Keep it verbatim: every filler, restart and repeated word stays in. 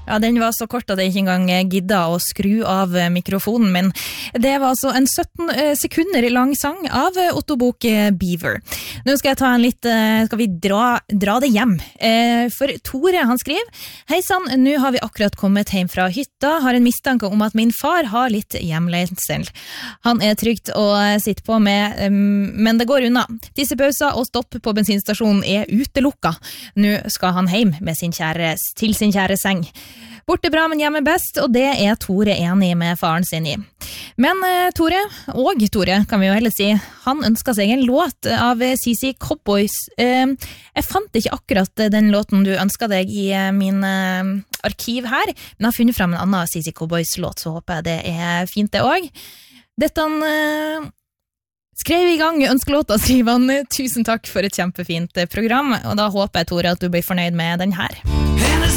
Ja, den var så kort at jeg ikke engang gidda å skru av mikrofonen min. Det var altså en sytten sekunder lang sang av Otto Bock Beaver. Nå skal jeg ta en litt, skal vi dra, dra det hjem. For Tore, han skriver: Hei sann, nå har vi akkurat kommet hjem fra hytta, har en mistanke om at min far har litt hjemlengsel. Han er trygt å sitte på med, men det går unna. Tissepauser og stopp på bensinstasjonen er utelukka. Nå skal han hjem med sin kjære, til sin kjære seng. Borte bra, men hjemme best, og det er Tore enig med faren sin i. Men eh, Tore, og Tore, kan vi jo heller si, han ønsket seg en låt av C C Cowboys. Eh, jeg fant ikke akkurat den låten du ønsket deg i eh, min eh, arkiv her, men jeg har funnet frem en annen C C Cowboys-låt, så håper jeg det er fint det også. Dette eh, skrev i gang ønskelåta, skriver han. Tusen takk for et kjempefint program, og da håper jeg, Tore, at du blir fornøyd med den her.